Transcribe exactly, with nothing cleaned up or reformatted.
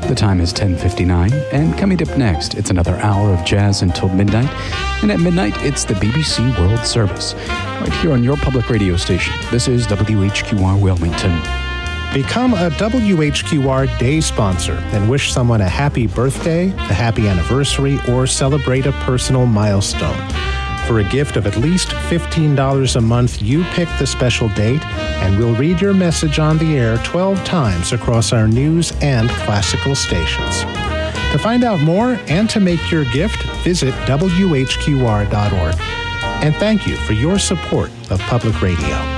The time is ten fifty-nine, and coming up next, it's another hour of jazz until midnight. And at midnight, it's the B B C World Service, right here on your public radio station. This is W H Q R Wilmington. Become a W H Q R Day sponsor and wish someone a happy birthday, a happy anniversary, or celebrate a personal milestone. For a gift of at least fifteen dollars a month, you pick the special date, and we'll read your message on the air twelve times across our news and classical stations. To find out more and to make your gift, visit W H Q R dot org. And thank you for your support of public radio.